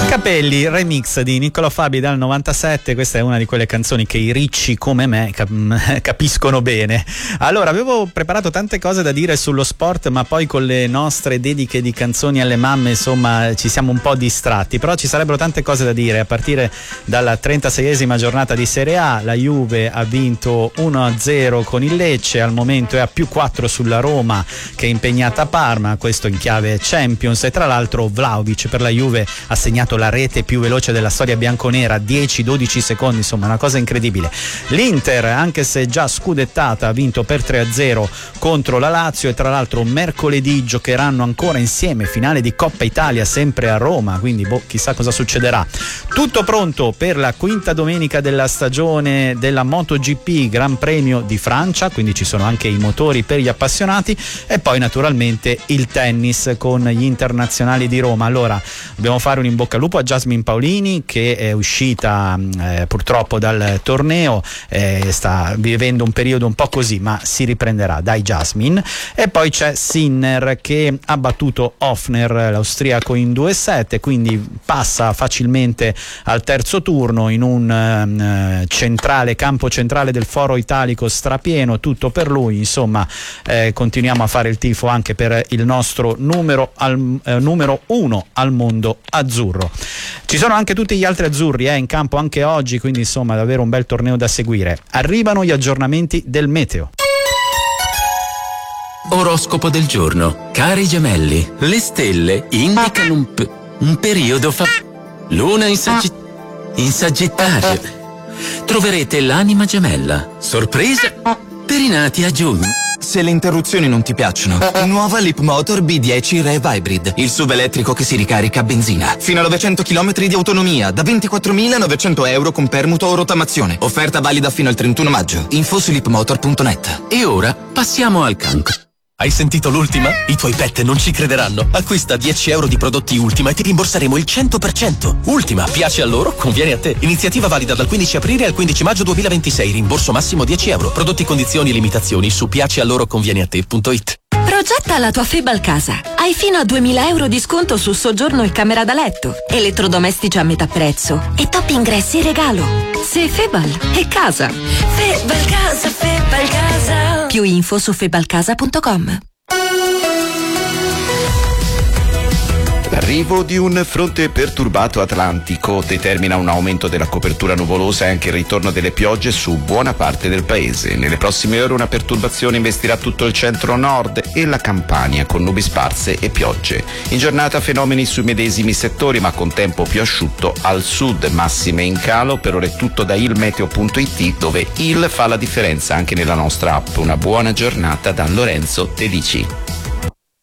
Capelli, remix di Niccolò Fabi dal 97. Questa è una di quelle canzoni che i ricci come me capiscono bene. Allora, avevo preparato tante cose da dire sullo sport, ma poi con le nostre dediche di canzoni alle mamme, insomma, ci siamo un po' distratti. Però ci sarebbero tante cose da dire, a partire dalla 36esima giornata di Serie A. La Juve ha vinto 1-0 con il Lecce, al momento è a +4 sulla Roma che è impegnata a Parma, questo in chiave Champions. E tra l'altro Vlahovic per la Juve ha segnato la rete più veloce della storia bianconera, 10-12 secondi, insomma una cosa incredibile. L'Inter, anche se già scudettata, ha vinto per 3-0 contro la Lazio, e tra l'altro mercoledì giocheranno ancora insieme, finale di Coppa Italia sempre a Roma, quindi chissà cosa succederà. Tutto pronto per la quinta domenica della stagione della MotoGP, Gran Premio di Francia, quindi ci sono anche i motori per gli appassionati, e poi naturalmente il tennis con gli internazionali di Roma. Allora dobbiamo fare un in bocca al lupo a Jasmine Paolini, che è uscita purtroppo dal torneo, sta vivendo un periodo un po' così, ma si riprenderà, dai Jasmine. E poi c'è Sinner che ha battuto Hofner, l'austriaco, in 2-7, quindi passa facilmente al terzo turno in un campo centrale del Foro Italico strapieno, tutto per lui. Insomma, continuiamo a fare il tifo anche per il nostro numero 1 al mondo azzurro. Ci sono anche tutti gli altri azzurri in campo anche oggi, quindi insomma davvero un bel torneo da seguire. Arrivano gli aggiornamenti del meteo. Oroscopo del giorno. Cari gemelli, le stelle indicano un periodo Luna in Sagittario. Troverete l'anima gemella. Sorpresa per i nati a giugno. Se le interruzioni non ti piacciono, nuova Leapmotor B10 Rev Hybrid, il SUV elettrico che si ricarica a benzina. Fino a 900 km di autonomia, da 24.900 euro con permuto o rottamazione. Offerta valida fino al 31 maggio. Info su leapmotor.net. E ora passiamo al cancro. Hai sentito l'ultima? I tuoi pet non ci crederanno. Acquista 10 euro di prodotti Ultima e ti rimborseremo il 100%. Ultima, piace a loro, conviene a te. Iniziativa valida dal 15 aprile al 15 maggio 2026. Rimborso massimo 10 euro. Prodotti, condizioni e limitazioni su piacealloroconvieniate.it. Progetta la tua Febal casa. Hai fino a 2.000 euro di sconto su soggiorno e camera da letto, elettrodomestici a metà prezzo e top ingressi in regalo. Se Febal è casa. Febal casa, Febal casa. Più info su febalcasa.com. L'arrivo di un fronte perturbato atlantico determina un aumento della copertura nuvolosa e anche il ritorno delle piogge su buona parte del paese. Nelle prossime ore una perturbazione investirà tutto il centro-nord e la Campania con nubi sparse e piogge. In giornata fenomeni sui medesimi settori, ma con tempo più asciutto al sud, massime in calo. Per ora è tutto da ilmeteo.it, dove il fa la differenza anche nella nostra app. Una buona giornata da Lorenzo Tedici.